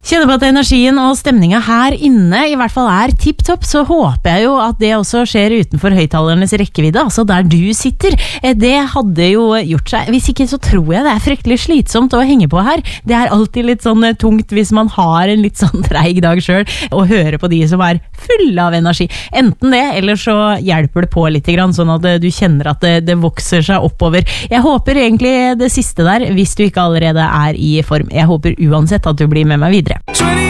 Kjenner på at energien og stemningen her inne i hvert fall tipp-topp, så håper jeg jo at det også skjer utenfor høyttalernes rekkevidde, altså der du sitter. Det hadde jo gjort seg. Hvis ikke så tror jeg det fryktelig slitsomt å henge på her. Det alltid litt sånn tungt hvis man har en litt sånn treig dag selv, og hører på de som fulle av energi. Enten det, eller så hjelper det på litt grann, sånn at du kjenner at det vokser seg oppover. Jeg håper egentlig det siste der, hvis du ikke allerede i form. Jeg håper uansett at du blir med meg videre.